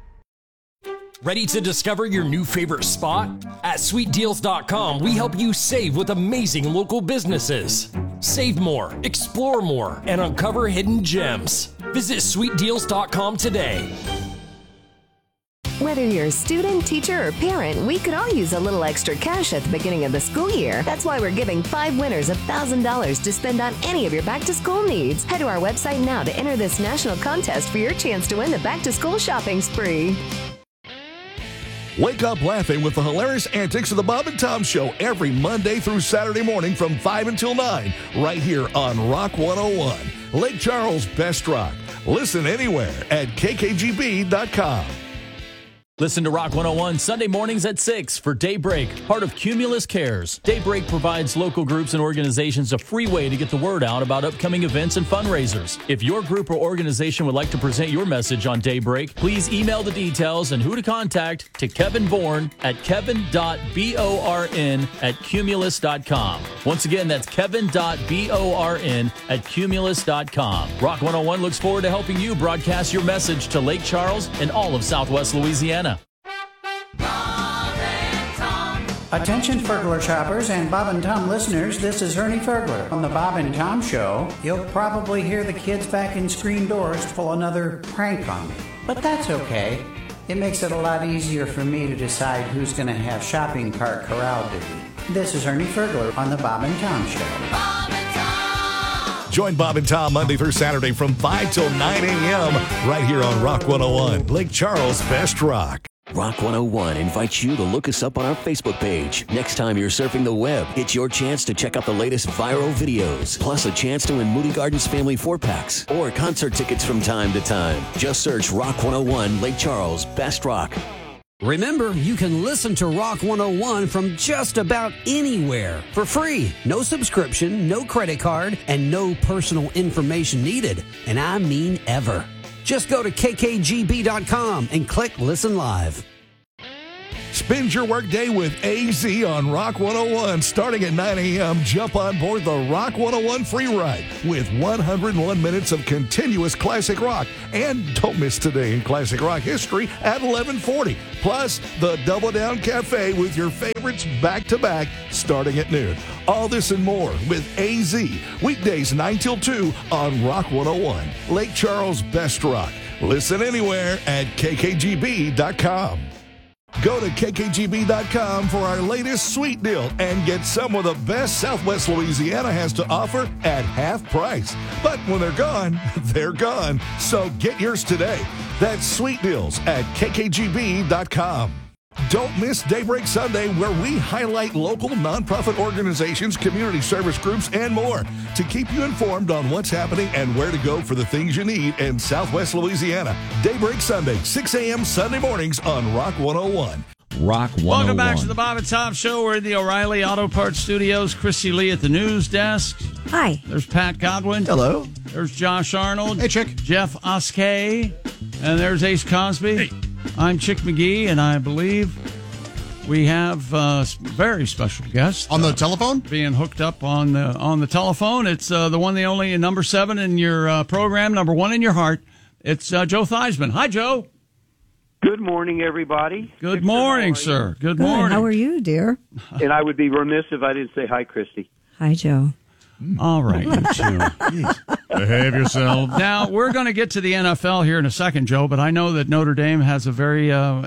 Ready to discover your new favorite spot? At sweetdeals.com, we help you save with amazing local businesses. Save more, explore more, and uncover hidden gems. Visit sweetdeals.com today. Whether you're a student, teacher, or parent, we could all use a little extra cash at the beginning of the school year. That's why we're giving 5 winners $1,000 to spend on any of your back-to-school needs. Head to our website now to enter this national contest for your chance to win the back-to-school shopping spree. Wake up laughing with the hilarious antics of the Bob and Tom Show every Monday through Saturday morning from 5 until 9, right here on Rock 101, Lake Charles' best rock. Listen anywhere at kkgb.com. Listen to Rock 101 Sunday mornings at 6 for Daybreak, part of Cumulus Cares. Daybreak provides local groups and organizations a free way to get the word out about upcoming events and fundraisers. If your group or organization would like to present your message on Daybreak, please email the details and who to contact to Kevin Bourne at kevin.born@cumulus.com. Once again, that's kevin.born@cumulus.com. Rock 101 looks forward to helping you broadcast your message to Lake Charles and all of Southwest Louisiana. Attention Fergler shoppers and Bob and Tom listeners, this is Ernie Fergler. On the Bob and Tom Show, you'll probably hear the kids back in screen doors pull another prank on me. But that's okay. It makes it a lot easier for me to decide who's going to have shopping cart corral duty. This is Ernie Fergler on the Bob and Tom Show. Bob and Tom! Join Bob and Tom Monday through Saturday from 5 till 9 a.m. right here on Rock 101, Lake Charles' best rock. Rock 101 invites you to look us up on our Facebook page. Next time you're surfing the web, it's your chance to check out the latest viral videos, plus a chance to win Moody Gardens Family 4-packs or concert tickets from time to time. Just search Rock 101 Lake Charles Best Rock. Remember, you can listen to Rock 101 from just about anywhere for free. No subscription, no credit card, and no personal information needed. And I mean ever. Just go to kkgb.com and click Listen Live. Spend your workday with AZ on Rock 101. Starting at 9 a.m., jump on board the Rock 101 free ride with 101 minutes of continuous classic rock. And don't miss Today in Classic Rock History at 11:40. Plus, the Double Down Cafe with your favorites back-to-back starting at noon. All this and more with AZ. Weekdays 9 till 2 on Rock 101. Lake Charles' best rock. Listen anywhere at kkgb.com. Go to kkgb.com for our latest sweet deal and get some of the best Southwest Louisiana has to offer at half price. But when they're gone, they're gone. So get yours today. That's sweet deals at kkgb.com. Don't miss Daybreak Sunday, where we highlight local nonprofit organizations, community service groups, and more to keep you informed on what's happening and where to go for the things you need in Southwest Louisiana. Daybreak Sunday, 6 a.m. Sunday mornings on Rock 101. Rock 101. Welcome back to the Bob and Tom Show. We're in the O'Reilly Auto Parts Studios. Christy Lee at the news desk. Hi. There's Pat Godwin. Hello. There's Josh Arnold. Hey, Chick. Jeff Oskay. And there's Ace Cosby. Hey. I'm Chick McGee, and I believe we have a very special guest on the telephone, being hooked up on the telephone. It's the one, the only, number 7 in your program, number 1 in your heart. It's Joe Theismann. Hi, Joe. Good morning, everybody. Good morning, sir. Good morning. How are you, dear? And I would be remiss if I didn't say hi, Christy. Hi, Joe. All right, you two. Behave yourself. Now, we're going to get to the NFL here in a second, Joe, but I know that Notre Dame has a very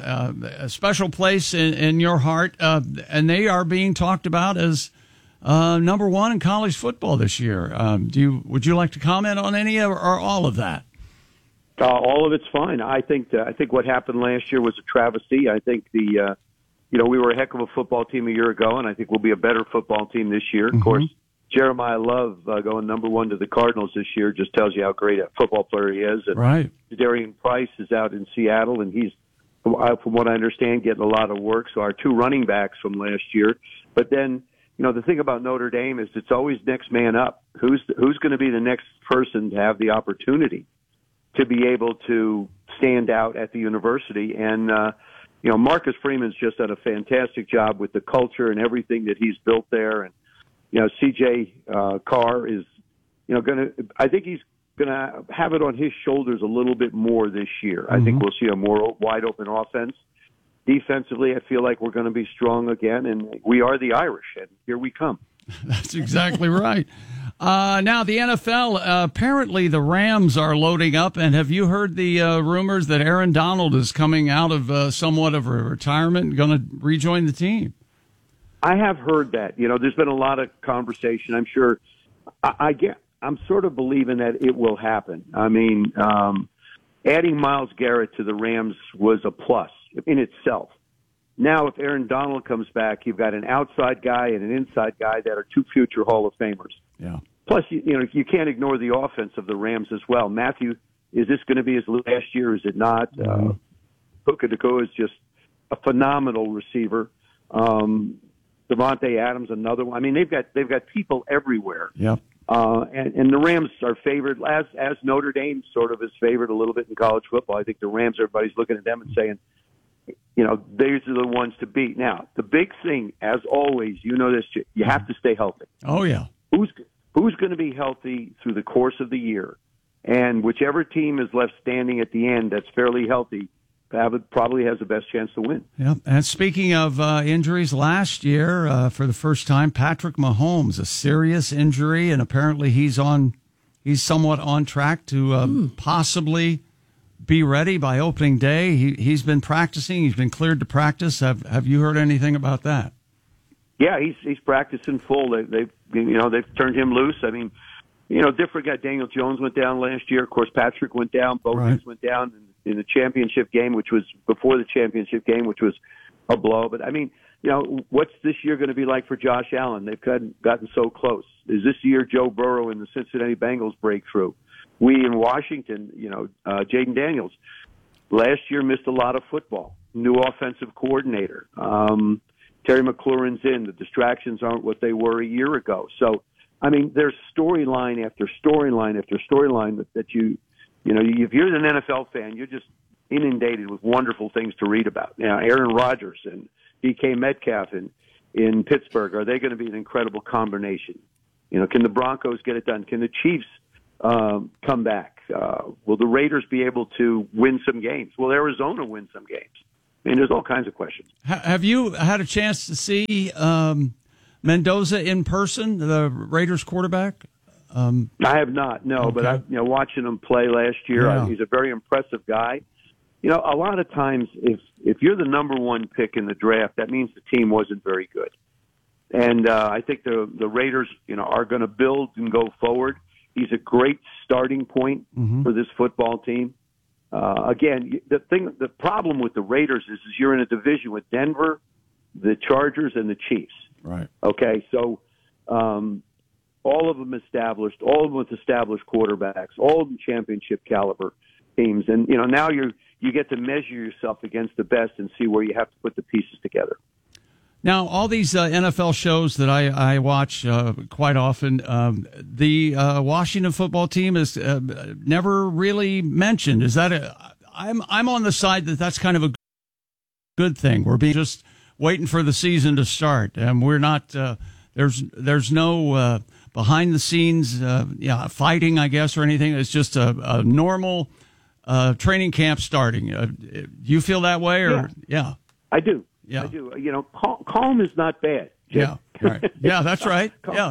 a special place in your heart, and they are being talked about as number 1 in college football this year. Would you like to comment on any or all of that? All of it's fine. I think what happened last year was a travesty. I think we were a heck of a football team a year ago, and I think we'll be a better football team this year. Of course, Jeremiah Love going number 1 to the Cardinals this year just tells you how great a football player he is. And right. Darian Price is out in Seattle, and he's, from what I understand, getting a lot of work. So our 2 running backs from last year. But then, the thing about Notre Dame is it's always next man up. Who's going to be the next person to have the opportunity to be able to stand out at the university? And, Marcus Freeman's just done a fantastic job with the culture and everything that he's built there. And, C.J. Carr is, I think he's going to have it on his shoulders a little bit more this year. I think we'll see a more wide open offense. Defensively, I feel like we're going to be strong again, and we are the Irish, and here we come. That's exactly right. Now, the NFL, apparently the Rams are loading up, and have you heard the rumors that Aaron Donald is coming out of somewhat of a retirement and going to rejoin the team? I have heard that. There's been a lot of conversation. I'm sure. I'm sort of believing that it will happen. I mean, adding Myles Garrett to the Rams was a plus in itself. Now, if Aaron Donald comes back, you've got an outside guy and an inside guy that are 2 future Hall of Famers. Yeah. Plus, you can't ignore the offense of the Rams as well. Matthew, is this going to be his last year? Is it not? Puka Nacua is just a phenomenal receiver. Devontae Adams, another one. I mean, they've got people everywhere. Yep. And the Rams are favored, as Notre Dame sort of is favored a little bit in college football. I think the Rams, everybody's looking at them and saying, these are the ones to beat. Now, the big thing, as always, this, you have to stay healthy. Oh, yeah. Who's going to be healthy through the course of the year? And whichever team is left standing at the end that's fairly healthy probably has the best chance to win. Yep. And speaking of injuries, last year, for the first time, Patrick Mahomes, a serious injury, and apparently he's somewhat on track to possibly be ready by opening day. He's been practicing. He's been cleared to practice. Have you heard anything about that? Yeah, he's practicing full. They've turned him loose. I mean, different guy. Daniel Jones went down last year. Of course, Patrick went down. Bo Nix went down in the championship game, which was before the championship game, which was a blow. But I mean, what's this year going to be like for Josh Allen? They've gotten so close. Is this year Joe Burrow and the Cincinnati Bengals breakthrough? We in Washington, Jaden Daniels, last year missed a lot of football. new offensive coordinator. Terry McLaurin's in. The distractions aren't what they were a year ago. So, I mean, there's storyline after storyline after storyline that you know, if you're an NFL fan, you're just inundated with wonderful things to read about. Now, Aaron Rodgers and DK Metcalf in Pittsburgh, are they going to be an incredible combination? You know, can the Broncos get it done? Can the Chiefs come back? Will the Raiders be able to win some games? Will Arizona win some games? I mean, there's all kinds of questions. Have you had a chance to see Mendoza in person, the Raiders quarterback? I have not, no. Okay. But watching him play last year, he's a very impressive guy. You know, a lot of times, if you're the number one pick in the draft, that means the team wasn't very good. And I think the Raiders, are going to build and go forward. He's a great starting point for this football team. Again, the problem with the Raiders is you're in a division with Denver, the Chargers, and the Chiefs. Right. Okay, so all of them established, all of them with established quarterbacks, all of them championship caliber teams, and now you get to measure yourself against the best and see where you have to put the pieces together. Now, all these NFL shows that I watch quite often, the Washington football team is never really mentioned. Is that I'm on the side that's kind of a good thing. We're just waiting for the season to start, and we're not. There's no behind the scenes fighting, I guess, or anything. It's just a normal training camp starting. Do you feel that way? Or yeah. I do. Yeah. I do. Calm is not bad. Yeah. Right. Yeah, that's right.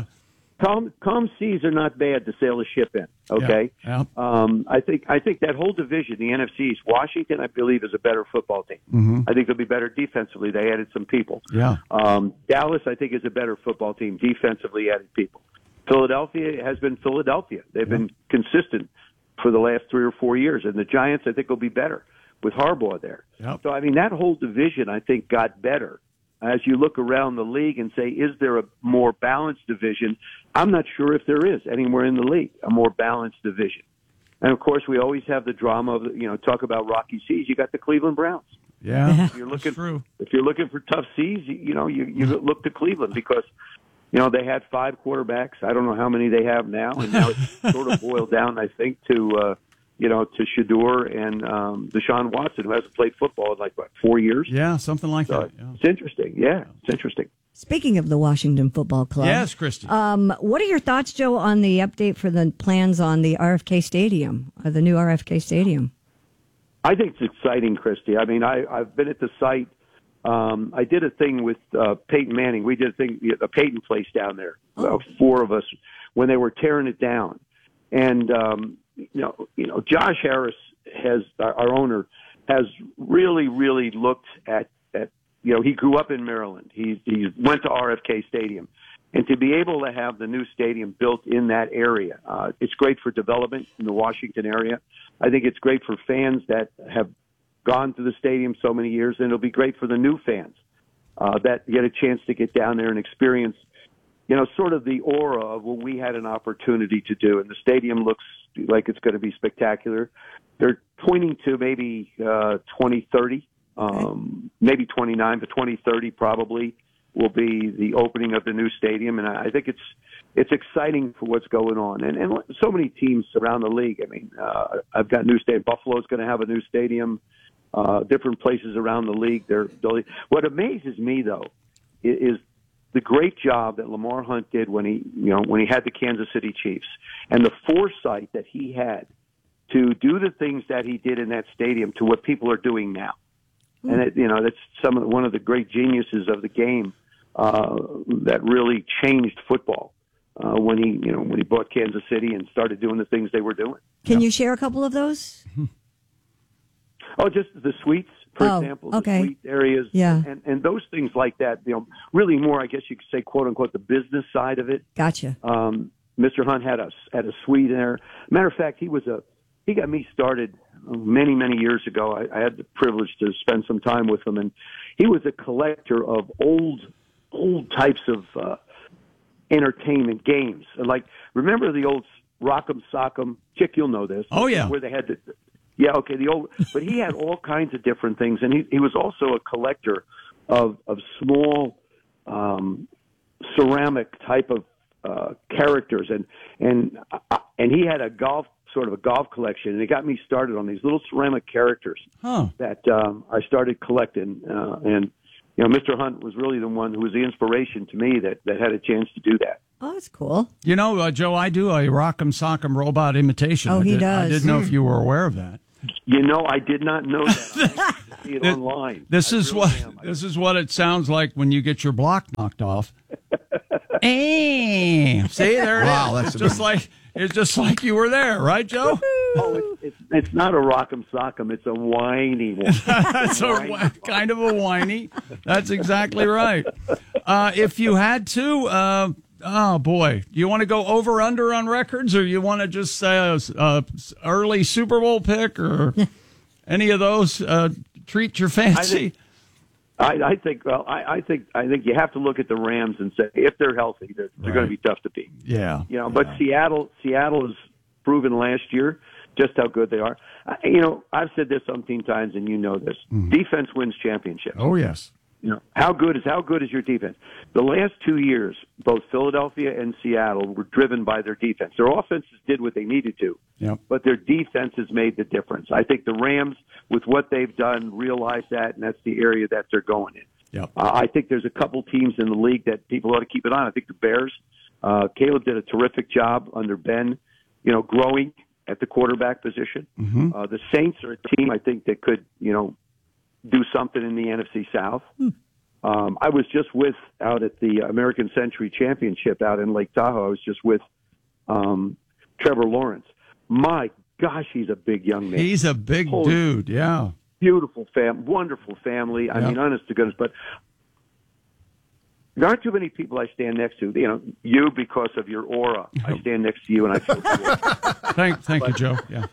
Calm seas are not bad to sail a ship in. Okay. Yeah. I think that whole division, the NFC East, Washington, I believe, is a better football team. Mm-hmm. I think they'll be better defensively. They added some people. Yeah. Dallas, I think, is a better football team. Defensively added people. Philadelphia has been Philadelphia. They've been consistent for the last 3 or 4 years, and the Giants, I think, will be better with Harbaugh there. Yep. So, I mean, that whole division, I think, got better. As you look around the league and say, is there a more balanced division? I'm not sure if there is anywhere in the league, a more balanced division. And, of course, we always have the drama of, talk about rocky seas. You got the Cleveland Browns. Yeah, if you're looking for tough seas, you look to Cleveland because, they had 5 quarterbacks. I don't know how many they have now. And now it's sort of boiled down, I think, to Shedeur and Deshaun Watson, who hasn't played football in 4 years? Yeah, something like that. Yeah. It's interesting. Yeah, it's interesting. Speaking of the Washington Football Club. Yes, Christy. What are your thoughts, Joe, on the update for the plans on the RFK Stadium, the new RFK Stadium? I think it's exciting, Christy. I mean, I've been at the site. I did a thing with Peyton Manning. We did a thing at the Peyton place down there, 4 of us, when they were tearing it down. And, Josh Harris our owner, has really, really looked at he grew up in Maryland. He went to RFK Stadium. And to be able to have the new stadium built in that area, it's great for development in the Washington area. I think it's great for fans that have gone to the stadium so many years, and it'll be great for the new fans that get a chance to get down there and experience, sort of the aura of what we had an opportunity to do. And the stadium looks like it's going to be spectacular. They're pointing to maybe 2030, maybe 29, but 2030 probably will be the opening of the new stadium. And I think it's exciting for what's going on. And so many teams around the league. I mean, I've got new stadium. Buffalo's going to have a new stadium. Different places around the league. What amazes me, though, is the great job that Lamar Hunt did when he had the Kansas City Chiefs, and the foresight that he had to do the things that he did in that stadium to what people are doing now. And that's one of the great geniuses of the game that really changed football when he bought Kansas City and started doing the things they were doing. Can you share a couple of those? Oh, just the suites, for example, the suite areas, and those things like that. Really more, I guess you could say, quote unquote, the business side of it. Gotcha. Mr. Hunt had a suite there. Matter of fact, he got me started many, many years ago. I had the privilege to spend some time with him, and he was a collector of old types of entertainment games. Like, remember the old Rock'em Sock'em? Chick, you'll know this. Oh, yeah. Where they had Yeah, okay, but he had all kinds of different things, and he was also a collector of small ceramic type of characters, and he had a golf collection, and it got me started on these little ceramic characters that I started collecting, and Mr. Hunt was really the one who was the inspiration to me that had a chance to do that. Oh, that's cool. Joe, I do a Rock'em Sock'em robot imitation. Oh, he does. I didn't know if you were aware of that. I did not know that. I see it online. This is what it sounds like when you get your block knocked off. See, there it is. Wow, that's it's just like you were there, right, Joe? Oh, it's not a Rock'em Sock'em. It's a whiny one. That's kind of a whiny. That's exactly right. If you had to, oh boy, do you want to go over under on records, or you want to just say early Super Bowl pick, or any of those? Treat your fancy. I think you have to look at the Rams and say if they're healthy, they're going to be tough to beat. Yeah, But Seattle has proven last year just how good they are. I've said this umpteen times, and you know this: defense wins championships. Oh yes. How good is your defense? The last 2 years, both Philadelphia and Seattle were driven by their defense. Their offenses did what they needed to, but their defenses made the difference. I think the Rams, with what they've done, realize that, and that's the area that they're going in. Yep. I think there's a couple teams in the league that people ought to keep an eye on. I think the Bears. Caleb did a terrific job under Ben, growing at the quarterback position. Mm-hmm. The Saints are a team I think that could, do something in the NFC South. I was just out at the American Century Championship out in Lake Tahoe. I was just with Trevor Lawrence. My gosh, he's a big young man. He's a big dude, yeah. Beautiful wonderful family. I mean, honest to goodness, but there aren't too many people I stand next to. You because of your aura. I stand next to you, and I feel good. Thank you, Joe. Yeah.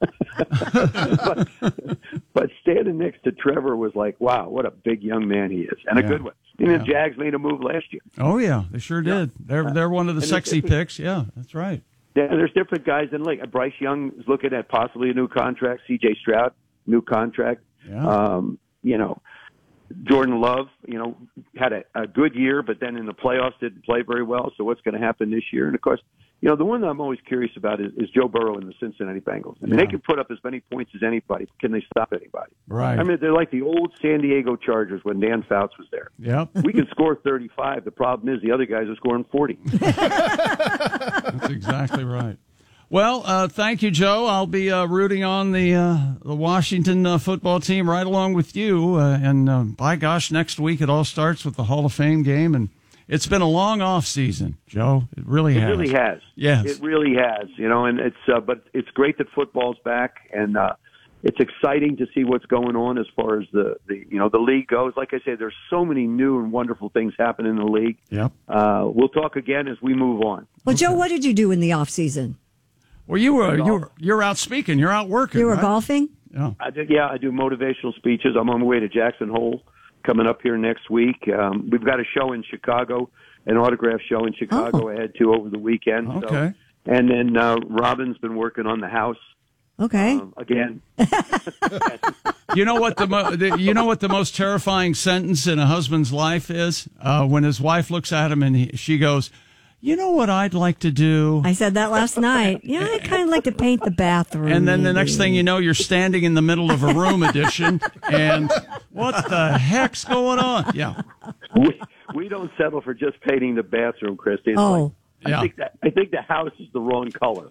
but standing next to Trevor was like, wow, what a big young man he is, and a good one. The Jags made a move last year. Oh yeah, they sure did. They're one of the sexy picks. Yeah, that's right. Yeah, there's different guys in the league. Bryce Young is looking at possibly a new contract. C.J. Stroud, new contract. Yeah. Jordan Love, had a good year, but then in the playoffs didn't play very well. So what's going to happen this year? And of course, the one that I'm always curious about is Joe Burrow and the Cincinnati Bengals. I mean, they can put up as many points as anybody. Can they stop anybody? Right. I mean, they're like the old San Diego Chargers when Dan Fouts was there. Yep. We can score 35. The problem is the other guys are scoring 40. That's exactly right. Well, thank you, Joe. I'll be rooting on the Washington football team right along with you. And by gosh, next week it all starts with the Hall of Fame game. And it's been a long off season, Joe. It really has. It really has. Yes. It really has. And but it's great that football's back, and it's exciting to see what's going on as far as the league goes. Like I said, there's so many new and wonderful things happening in the league. Yep. We'll talk again as we move on. Well, Joe, what did you do in the off season? Well, you're out speaking. You're out working. You were right? golfing? Yeah. I do motivational speeches. I'm on my way to Jackson Hole coming up here next week. We've got a show in Chicago, an autograph show in Chicago I had to over the weekend. Okay. So, and then Robin's been working on the house. Okay. Again. You know what the most terrifying sentence in a husband's life is? When his wife looks at him and she goes, "You know what I'd like to do?" I said that last night. Yeah, I'd kind of like to paint the bathroom. And then the next thing you know, you're standing in the middle of a room edition, and what the heck's going on? Yeah. We don't settle for just painting the bathroom, Christy. It's oh. I think the house is the wrong color.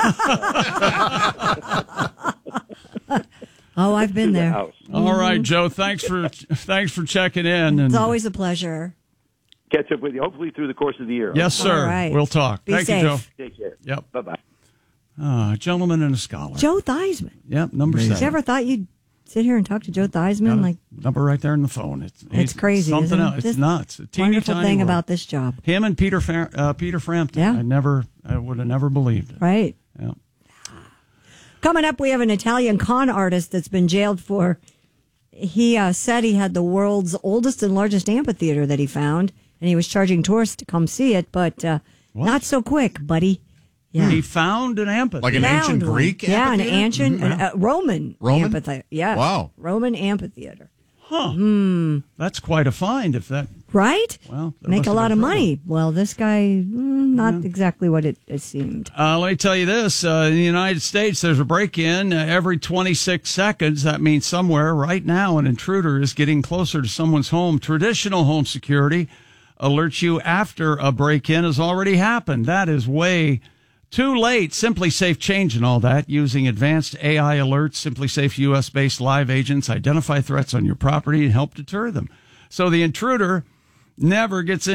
Oh, I've been there. All right, Joe. Thanks for checking in. It's always a pleasure. Catch up with you, hopefully through the course of the year. Yes, sir. All right. We'll talk. Be Thank safe. you, Joe. Take care. Yep. Bye-bye. Gentleman and a scholar. Joe Theismann. Yep, number 7. You ever thought you'd sit here and talk to Joe Theismann? Number right there on the phone. It's crazy. Something isn't else. it? It's nuts. A teeny wonderful tiny thing world. about this job. Him and Peter Frampton. Yeah. I would have never believed it. Right. Yeah. Coming up, we have an Italian con artist that's been jailed for. He said he had the world's oldest and largest amphitheater that he found, and he was charging tourists to come see it, but not so quick, buddy. Yeah. He found an amphitheater. Like an ancient Greek Yeah, an amphitheater? ancient Roman amphitheater. Yeah. Wow. Roman amphitheater. Huh. That's quite a find if that. Right? Well, that make must a have lot been of trouble. money. Well, this guy, not exactly what it seemed. Let me tell you this. In the United States, there's a break-in every 26 seconds. That means somewhere right now an intruder is getting closer to someone's home. Traditional home security alerts you after a break-in has already happened. That is way too late. Simply Safe changing all that using advanced AI alerts. Simply Safe U.S.-based live agents identify threats on your property and help deter them. So the intruder never gets in.